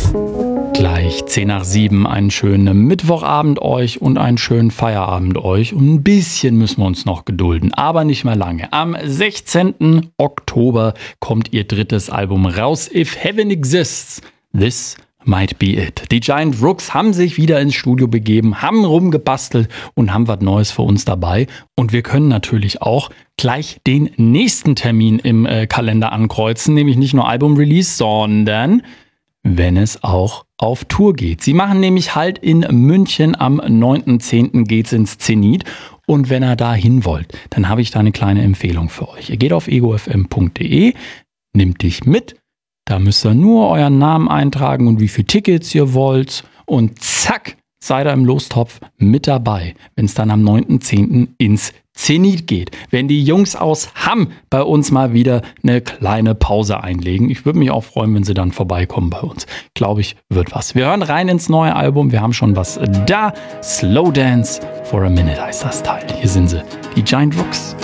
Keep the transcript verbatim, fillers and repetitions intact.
Gleich zehn nach sieben, einen schönen Mittwochabend euch und einen schönen Feierabend euch. Und ein bisschen müssen wir uns noch gedulden, aber nicht mehr lange. Am sechzehnten Oktober kommt ihr drittes Album raus. If Heaven Exists, This Might Be It. Die Giant Rooks haben sich wieder ins Studio begeben, haben rumgebastelt und haben was Neues für uns dabei. Und wir können natürlich auch gleich den nächsten Termin im äh, Kalender ankreuzen, nämlich nicht nur Album-Release, sondern wenn es auch auf Tour geht. Sie machen nämlich halt in München. Am neunten zehnten geht's ins Zenit. Und wenn ihr da hin wollt, dann habe ich da eine kleine Empfehlung für euch. Ihr geht auf ego f m punkt d e, nimmt dich mit. Da müsst ihr nur euren Namen eintragen und wie viele Tickets ihr wollt. Und zack, seid ihr im Lostopf mit dabei, wenn es dann am neunten zehnten ins Zenit geht. Wenn die Jungs aus Hamm bei uns mal wieder eine kleine Pause einlegen. Ich würde mich auch freuen, wenn sie dann vorbeikommen bei uns. Glaube ich, wird was. Wir hören rein ins neue Album. Wir haben schon was da. Slow Dance for a Minute heißt das Teil. Hier sind sie, die Giant Rooks.